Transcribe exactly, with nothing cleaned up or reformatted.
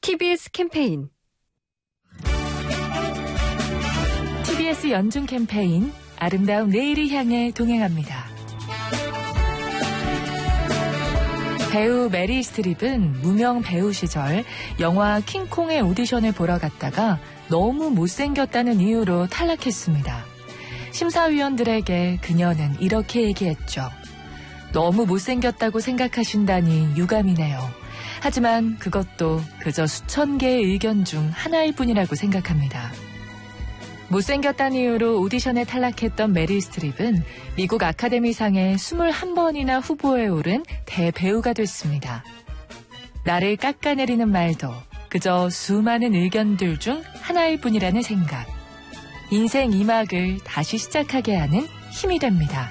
티비에스 캠페인 티비에스 연중 캠페인 아름다운 내일을 향해 동행합니다. 배우 메릴 스트립은 무명 배우 시절 영화 킹콩의 오디션을 보러 갔다가 너무 못생겼다는 이유로 탈락했습니다. 심사위원들에게 그녀는 이렇게 얘기했죠. 너무 못생겼다고 생각하신다니 유감이네요. 하지만 그것도 그저 수천 개의 의견 중 하나일 뿐이라고 생각합니다. 못생겼다는 이유로 오디션에 탈락했던 메릴 스트립은 미국 아카데미상에 이십일 번이나 후보에 오른 대배우가 됐습니다. 나를 깎아내리는 말도 그저 수많은 의견들 중 하나일 뿐이라는 생각. 인생 이 막을 다시 시작하게 하는 힘이 됩니다.